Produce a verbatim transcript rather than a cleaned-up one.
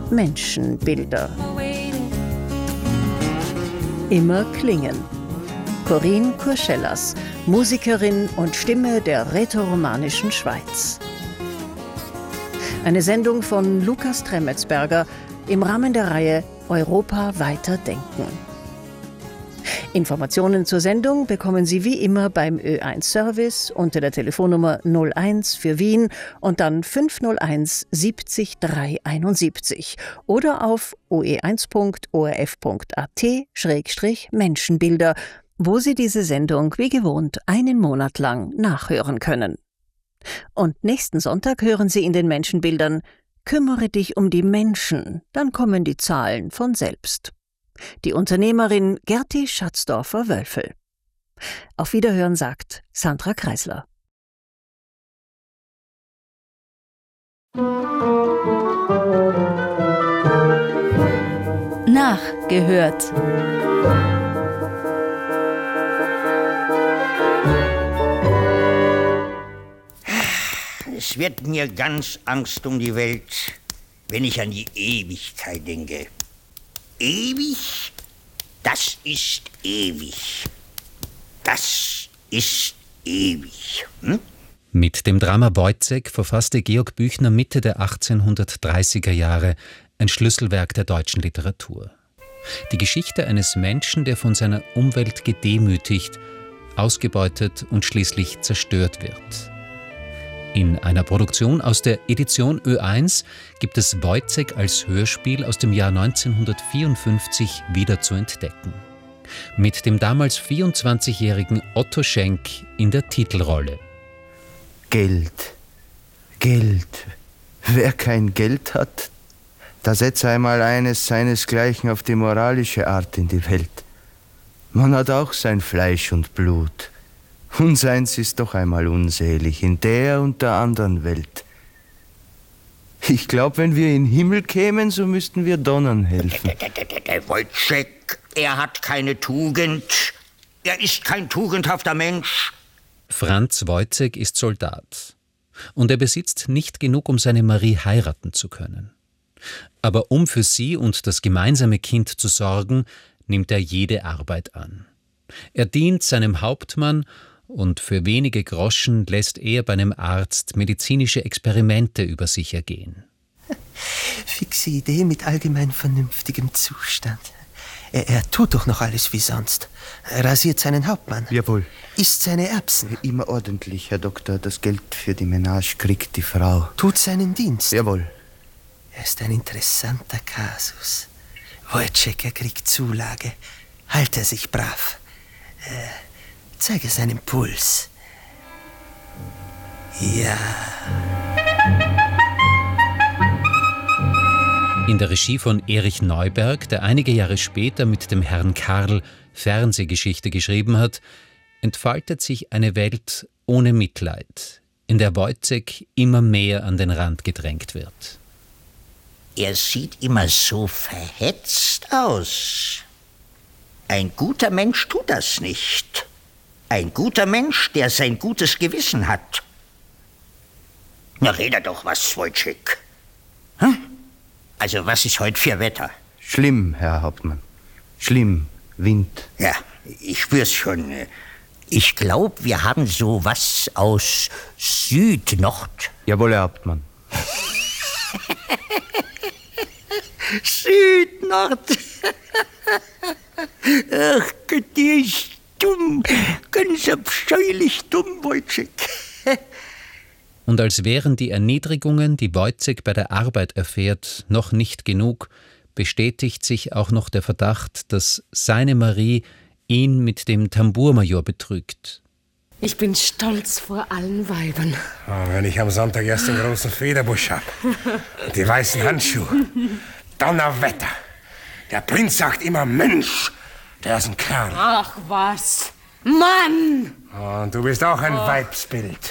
Menschenbilder. Immer klingen. Corinne Kurschellas, Musikerin und Stimme der rätoromanischen Schweiz. Eine Sendung von Lukas Tremetsberger im Rahmen der Reihe Europa weiter denken. Informationen zur Sendung bekommen Sie wie immer beim Ö eins Service unter der Telefonnummer null eins für Wien und dann fünf null eins siebzig dreihunderteinundsiebzig oder auf o e eins punkt o r f punkt a t Schrägstrich Menschenbilder, wo Sie diese Sendung wie gewohnt einen Monat lang nachhören können. Und nächsten Sonntag hören Sie in den Menschenbildern: Kümmere dich um die Menschen, dann kommen die Zahlen von selbst. Die Unternehmerin Gerti Schatzdorfer-Wölfel. Auf Wiederhören sagt Sandra Kreisler. Nachgehört. Es wird mir ganz Angst um die Welt, wenn ich an die Ewigkeit denke. Ewig, das ist ewig. Das ist ewig. Hm? Mit dem Drama Woyzeck verfasste Georg Büchner Mitte der achtzehnhundertdreißiger Jahre ein Schlüsselwerk der deutschen Literatur. Die Geschichte eines Menschen, der von seiner Umwelt gedemütigt, ausgebeutet und schließlich zerstört wird. In einer Produktion aus der Edition Ö eins gibt es Woyzeck als Hörspiel aus dem Jahr neunzehnhundertvierundfünfzig wieder zu entdecken. Mit dem damals vierundzwanzigjährigen Otto Schenk in der Titelrolle. Geld, Geld. Wer kein Geld hat, da setzt einmal eines seinesgleichen auf die moralische Art in die Welt. Man hat auch sein Fleisch und Blut. Unseins ist doch einmal unselig in der und der anderen Welt. Ich glaube, wenn wir in den Himmel kämen, so müssten wir Donnern helfen. Der, der, der, der Woyzeck, er hat keine Tugend. Er ist kein tugendhafter Mensch. Franz Woyzeck ist Soldat. Und er besitzt nicht genug, um seine Marie heiraten zu können. Aber um für sie und das gemeinsame Kind zu sorgen, nimmt er jede Arbeit an. Er dient seinem Hauptmann und für wenige Groschen lässt er bei einem Arzt medizinische Experimente über sich ergehen. Fixe Idee mit allgemein vernünftigem Zustand. Er, er tut doch noch alles wie sonst. Er rasiert seinen Hauptmann. Jawohl. Isst seine Erbsen. Immer ordentlich, Herr Doktor. Das Geld für die Menage kriegt die Frau. Tut seinen Dienst. Jawohl. Er ist ein interessanter Kasus. Woyzeck, er kriegt Zulage. Halt er sich brav. Äh, zeige seinen Puls. Ja. In der Regie von Erich Neuberg, der einige Jahre später mit dem Herrn Karl Fernsehgeschichte geschrieben hat, entfaltet sich eine Welt ohne Mitleid, in der Woyzeck immer mehr an den Rand gedrängt wird. Er sieht immer so verhetzt aus. Ein guter Mensch tut das nicht. Ein guter Mensch, der sein gutes Gewissen hat. Na, rede doch was, Woyzeck. Hm? Also, was ist heute für Wetter? Schlimm, Herr Hauptmann. Schlimm. Wind. Ja, ich spür's schon. Ich glaube, wir haben so was aus Süd-Nord. Jawohl, Herr Hauptmann. Süd-Nord. Ach Gott, die ist dumm. Ganz abscheulich dumm, Woyzeck. Und als wären die Erniedrigungen, die Woyzeck bei der Arbeit erfährt, noch nicht genug, bestätigt sich auch noch der Verdacht, dass seine Marie ihn mit dem Tambourmajor betrügt. Ich bin stolz vor allen Weibern. Oh, wenn ich am Sonntag erst den großen Federbusch hab und die weißen Handschuhe. Donnerwetter! Der Prinz sagt immer Mensch, der ist ein Kerl. Ach was, Mann! Und du bist auch ein oh. Weibsbild.